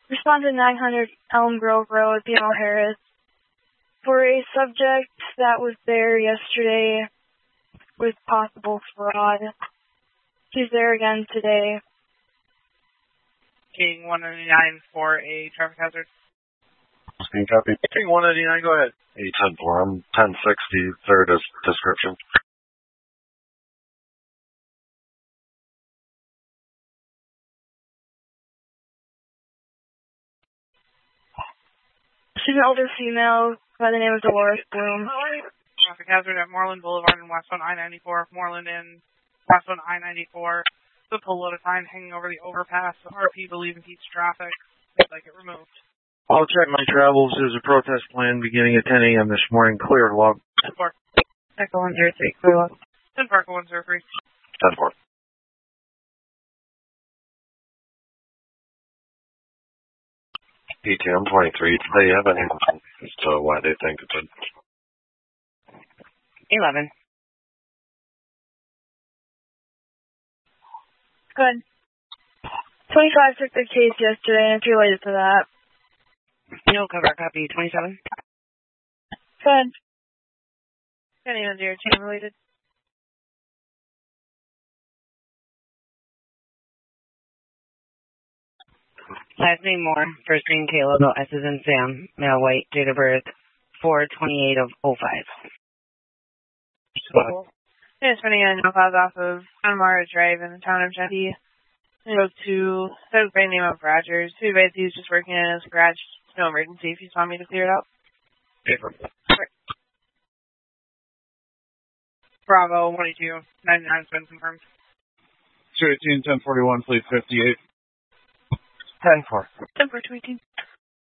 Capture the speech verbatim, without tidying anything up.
Respond to nine hundred Elm Grove Road, B M O Harris, for a subject that was there yesterday with possible fraud. She's there again today. King one ninety-nine for a traffic hazard. Can you copy? King one ninety-nine, go ahead. eight ten four, I'm ten sixty, third is description. She's an older female by the name of Dolores Bloom. Traffic hazard at Moreland Boulevard and Westbound I ninety-four. Moreland and Westbound I ninety-four. The load sign hanging over the overpass. The R P believe in keeps traffic. They'd like it removed. I'll check my travels. There's a protest plan beginning at ten a.m. this morning. Clear log. ten four. Echo one zero three, clear log. ten four, Echo one zero three. ten four. P T M twenty-three, do they have any as to why they think it's a... eleven. Good. twenty-five took the case yesterday and it's related to that. No cover, copy twenty-seven. Good. Any of your team related? Last name Moore, first name Caleb, no S is in Sam, male white, date of birth four twenty-eight of oh five. Cool. Yeah, spending a no cause off of Connemara Drive in the town of Genty. And go to, says by the name of Rogers. Who advised he was just working in his garage. No emergency if you just want me to clear it up. Paper. Bravo, one eighty-two, ninety-nine has been confirmed. two eighteen, ten forty-one, fleet fifty-eight. ten four. ten four, two eighteen.